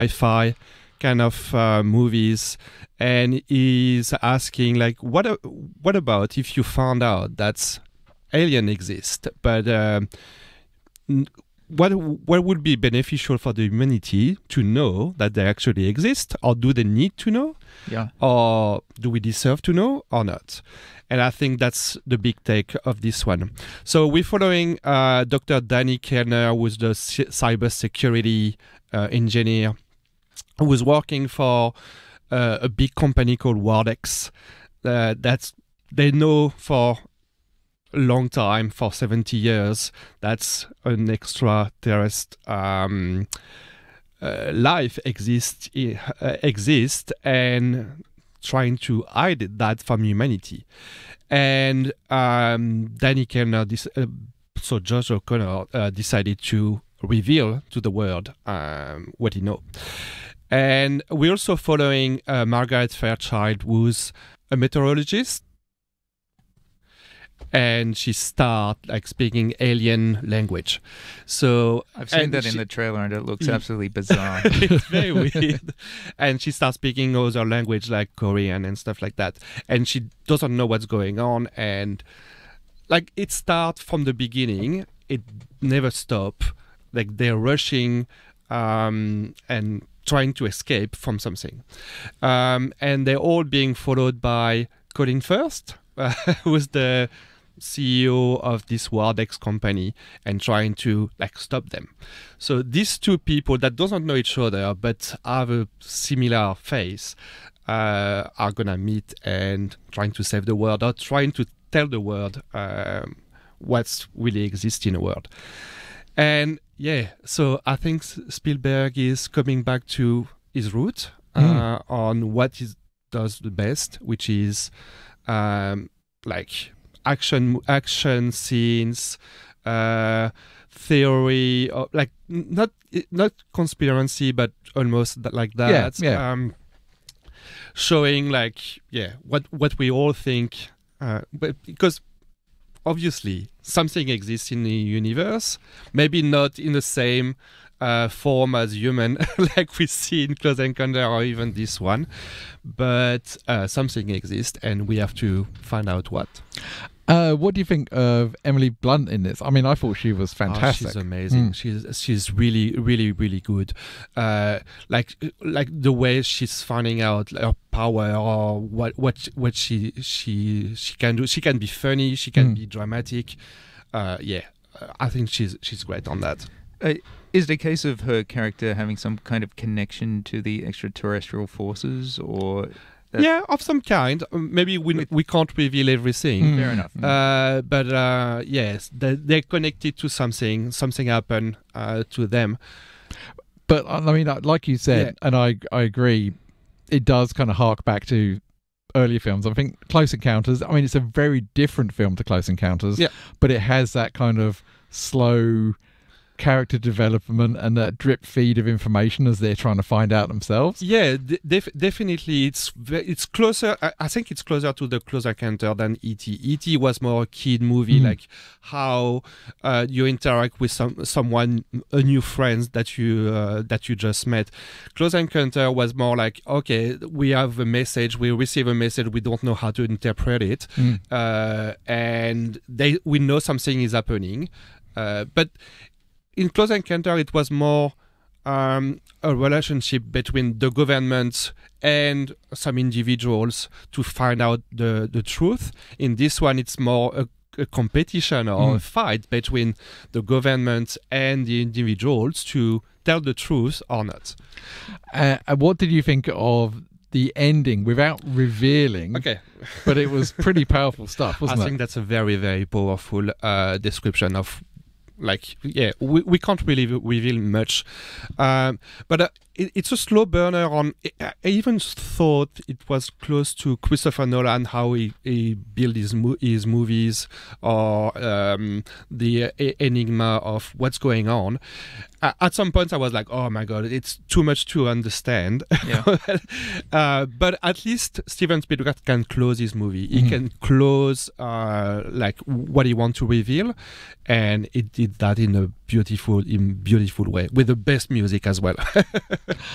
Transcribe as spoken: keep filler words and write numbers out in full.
sci-fi kind of uh, movies, and he's asking like, what a, what about if you found out that alien exist, but um, what what would be beneficial for the humanity to know that they actually exist, or do they need to know? Yeah. Or do we deserve to know or not? And I think that's the big take of this one. So we're following uh, Doctor Danny Kellner, who's the c- cybersecurity uh, engineer, who was working for uh, a big company called Wardex. Uh, that's they know for a long time, for seventy years, that's an extraterrestrial um, uh, life exists uh, exist and trying to hide that from humanity. And um, Danny Kellner, dis- uh, so Josh O'Connor, uh, decided to reveal to the world um, what he know. And we're also following uh, Margaret Fairchild, who's a meteorologist, and she start like speaking alien language. So I've seen that she, in the trailer, and it looks absolutely bizarre. It's very weird. And she starts speaking other language like Korean and stuff like that. And she doesn't know what's going on. And like it starts from the beginning. It never stop. Like they're rushing um, and trying to escape from something. Um, and they're all being followed by Colin Firth, uh, who's the C E O of this Wardex company, and trying to like stop them. So these two people that doesn't know each other but have a similar face uh, are gonna meet and trying to save the world, or trying to tell the world um, what's really exists in the world. And yeah, so I think Spielberg is coming back to his root uh, mm. on what he does the best, which is um, like action action scenes, uh, theory, or like not not conspiracy, but almost like that. Yeah, yeah. Um, showing like yeah what what we all think, uh, but because obviously something exists in the universe, maybe not in the same uh, form as human, like we see in Close Encounter or even this one, but uh, something exists, and we have to find out what. Uh, what do you think of Emily Blunt in this? I mean, I thought she was fantastic. Oh, she's amazing. Mm. She's she's really really really good. Uh, like like the way she's finding out her power, or what what what she she she can do. She can be funny. She can mm. be dramatic. Uh, yeah, I think she's she's great on that. Uh, is it a case of her character having some kind of connection to the extraterrestrial forces, or? That's yeah, of some kind. Maybe we we can't reveal everything. Mm. Fair enough. Uh, but uh, yes, they, they're connected to something. Something happened uh, to them. But I mean, like you said, yeah. and I I agree, it does kind of hark back to earlier films. I think Close Encounters, I mean, it's a very different film to Close Encounters, yeah. but it has that kind of slow character development and that drip feed of information as they're trying to find out themselves. Yeah, def- definitely. It's it's closer. I, I think it's closer to the Close Encounter than E T E T was more a kid movie, mm. like how uh, you interact with some someone, a new friend that you uh, that you just met. Close Encounter was more like, okay, we have a message, we receive a message, we don't know how to interpret it, mm. uh, and they we know something is happening, uh, but. In Close Encounter, it was more um, a relationship between the government and some individuals to find out the, the truth. In this one, it's more a, a competition or mm. a fight between the government and the individuals to tell the truth or not. Uh, what did you think of the ending without revealing? Okay. But it was pretty powerful stuff, wasn't I it? I think that's a very, very powerful uh, description of Like, yeah, we, we can't really reveal much. Um, but uh, it, it's a slow burner on... I even thought it was close to Christopher Nolan, how he, he built his, mo- his movies, or um, the uh, enigma of what's going on. Uh, at some point, I was like, oh my God, it's too much to understand. Yeah. uh, but at least Steven Spielberg can close his movie. He mm-hmm. can close uh, like what he wants to reveal, and it did that in a beautiful, in beautiful way with the best music as well.